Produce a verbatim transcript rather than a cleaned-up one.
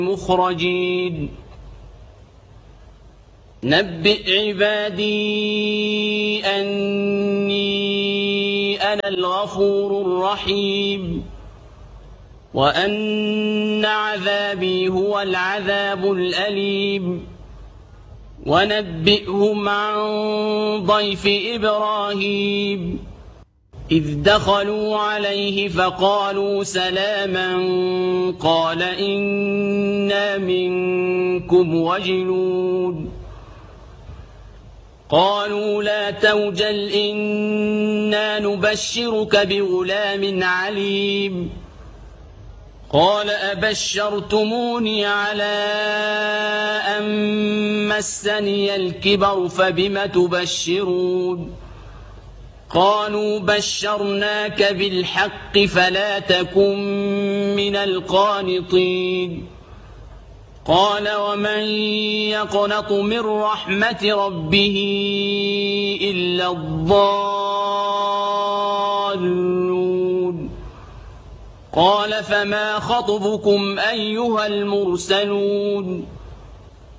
مخرجين نبئ عبادي أني أنا الغفور الرحيم وأن عذابي هو العذاب الأليم ونبئهم عن ضيف إبراهيم إذ دخلوا عليه فقالوا سلاما قال إنا منكم وجلون قالوا لا توجل إنا نبشرك بغلام عليم قال أبشرتموني على أن مسني الكبر فبم تبشرون قالوا بشرناك بالحق فلا تكن من القانطين قال ومن يقنط من رحمة ربه إلا الضالون قال فما خطبكم أيها المرسلون